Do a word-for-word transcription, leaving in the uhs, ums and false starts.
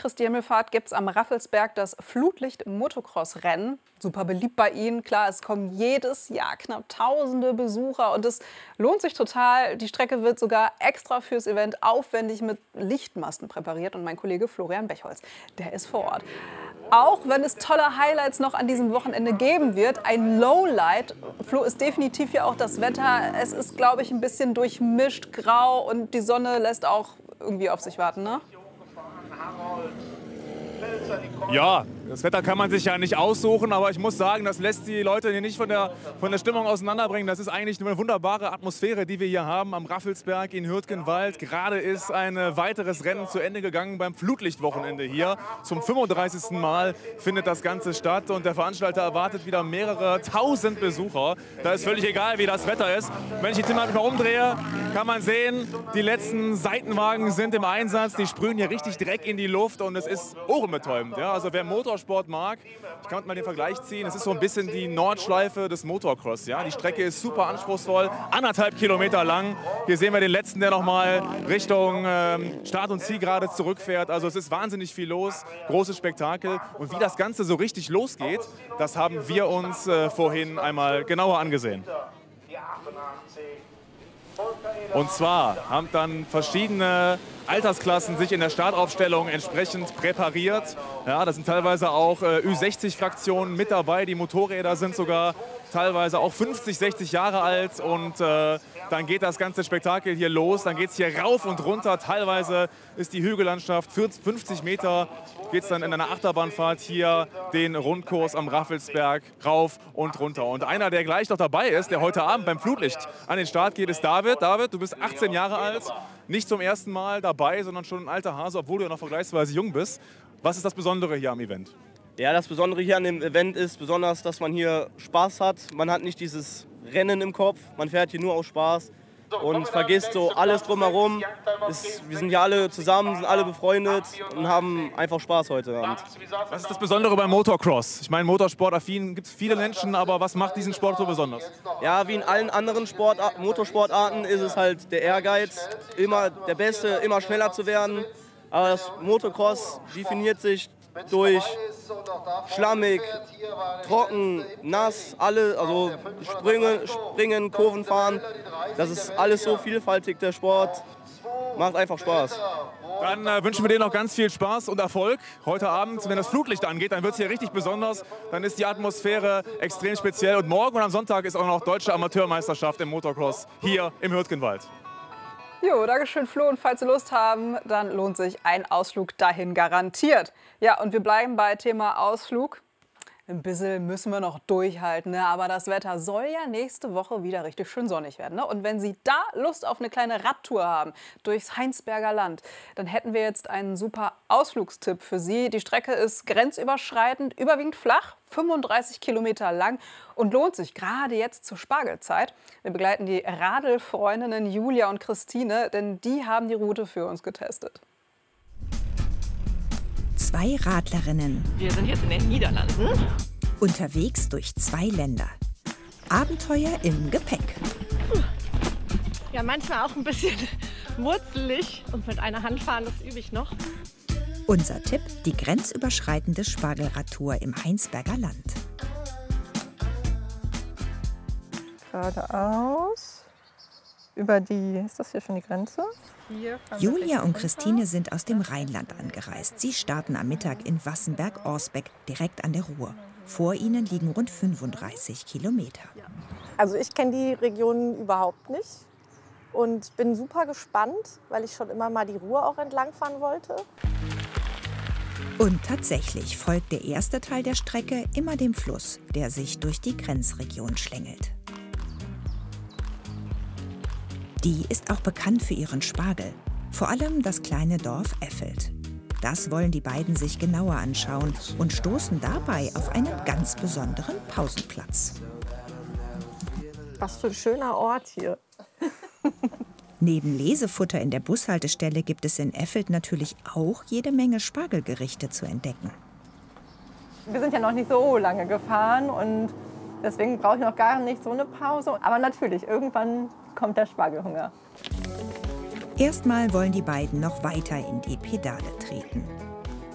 Christi Himmelfahrt gibt es am Raffelsberg das Flutlicht-Motocross-Rennen. Super beliebt bei Ihnen. Klar, es kommen jedes Jahr knapp tausende Besucher und es lohnt sich total. Die Strecke wird sogar extra fürs Event aufwendig mit Lichtmasten präpariert. Und mein Kollege Florian Bechholz, der ist vor Ort. Auch wenn es tolle Highlights noch an diesem Wochenende geben wird, ein Lowlight, Flo, ist definitiv ja auch das Wetter. Es ist, glaube ich, ein bisschen durchmischt, grau und die Sonne lässt auch irgendwie auf sich warten, ne? Ja, das Wetter kann man sich ja nicht aussuchen, aber ich muss sagen, das lässt die Leute hier nicht von der, von der Stimmung auseinanderbringen. Das ist eigentlich eine wunderbare Atmosphäre, die wir hier haben am Raffelsberg in Hürtgenwald. Gerade ist ein weiteres Rennen zu Ende gegangen beim Flutlichtwochenende hier. Zum fünfunddreißigsten Mal findet das Ganze statt und der Veranstalter erwartet wieder mehrere tausend Besucher. Da ist völlig egal, wie das Wetter ist. Wenn ich die Thematik mal umdrehe, kann man sehen, die letzten Seitenwagen sind im Einsatz. Die sprühen hier richtig Dreck in die Luft und es ist ohrenbetäubend. Ja, also wer Motorsport mag, ich kann mal den Vergleich ziehen, es ist so ein bisschen die Nordschleife des Motocross. Ja? Die Strecke ist super anspruchsvoll, anderthalb Kilometer lang. Hier sehen wir den letzten, der noch mal Richtung ähm, Start und Ziel gerade zurückfährt. Also es ist wahnsinnig viel los, großes Spektakel. Und wie das Ganze so richtig losgeht, das haben wir uns äh, vorhin einmal genauer angesehen. Und zwar haben dann verschiedene Altersklassen sich in der Startaufstellung entsprechend präpariert. Ja, da sind teilweise auch äh, Ü sechzig Fraktionen mit dabei. Die Motorräder sind sogar teilweise auch fünfzig, sechzig Jahre alt. Und äh, dann geht das ganze Spektakel hier los. Dann geht es hier rauf und runter. Teilweise ist die Hügellandschaft fünfzig Meter. Geht es dann in einer Achterbahnfahrt hier den Rundkurs am Raffelsberg rauf und runter. Und einer, der gleich noch dabei ist, der heute Abend beim Flutlicht an den Start geht, ist David. David, du bist achtzehn Jahre alt, nicht zum ersten Mal dabei, sondern schon ein alter Hase, obwohl du ja noch vergleichsweise jung bist. Was ist das Besondere hier am Event? Ja, das Besondere hier an dem Event ist besonders, dass man hier Spaß hat. Man hat nicht dieses Rennen im Kopf, man fährt hier nur aus Spaß und vergisst so alles drumherum. Es, wir sind hier alle zusammen, sind alle befreundet und haben einfach Spaß heute Abend. Was ist das Besondere beim Motocross? Ich meine, motorsportaffin gibt es viele Menschen, aber was macht diesen Sport so besonders? Ja, wie in allen anderen Sportarten, Motorsportarten ist es halt der Ehrgeiz, immer der Beste, immer schneller zu werden. Aber das Motocross definiert sich durch schlammig, trocken, nass, alle, also Springen, Springen, Kurven fahren. Das ist alles so vielfältig, der Sport. Macht einfach Spaß. Dann äh, wünschen wir dir noch ganz viel Spaß und Erfolg heute Abend. Wenn das Flutlicht angeht, dann wird es hier richtig besonders. Dann ist die Atmosphäre extrem speziell. Und morgen und am Sonntag ist auch noch deutsche Amateurmeisterschaft im Motocross hier im Hürtgenwald. Jo, Dankeschön, Flo. Und falls Sie Lust haben, dann lohnt sich ein Ausflug dahin garantiert. Ja, und wir bleiben bei Thema Ausflug. Ein bisschen müssen wir noch durchhalten, ne? Aber das Wetter soll ja nächste Woche wieder richtig schön sonnig werden, ne? Und wenn Sie da Lust auf eine kleine Radtour haben durchs Heinsberger Land, dann hätten wir jetzt einen super Ausflugstipp für Sie. Die Strecke ist grenzüberschreitend, überwiegend flach, fünfunddreißig Kilometer lang und lohnt sich gerade jetzt zur Spargelzeit. Wir begleiten die Radelfreundinnen Julia und Christine, denn die haben die Route für uns getestet. Zwei Radlerinnen. Wir sind jetzt in den Niederlanden. Unterwegs durch zwei Länder. Abenteuer im Gepäck. Ja, manchmal auch ein bisschen wurzelig. Und mit einer Hand fahren, das übe ich noch. Unser Tipp, die grenzüberschreitende Spargelradtour im Heinsberger Land. Geradeaus. Über die, ist das hier schon die Grenze? Julia und Christine sind aus dem Rheinland angereist. Sie starten am Mittag in Wassenberg-Orsbeck, direkt an der Ruhr. Vor ihnen liegen rund fünfunddreißig Kilometer. Also ich kenne die Region überhaupt nicht und bin super gespannt, weil ich schon immer mal die Ruhr auch entlangfahren wollte. Und tatsächlich folgt der erste Teil der Strecke immer dem Fluss, der sich durch die Grenzregion schlängelt. Die ist auch bekannt für ihren Spargel, vor allem das kleine Dorf Effeld. Das wollen die beiden sich genauer anschauen und stoßen dabei auf einen ganz besonderen Pausenplatz. Was für ein schöner Ort hier. Neben Lesefutter in der Bushaltestelle gibt es in Effeld natürlich auch jede Menge Spargelgerichte zu entdecken. Wir sind ja noch nicht so lange gefahren und deswegen brauche ich noch gar nicht so eine Pause. Aber natürlich, irgendwann kommt der Spargelhunger. Erstmal wollen die beiden noch weiter in die Pedale treten.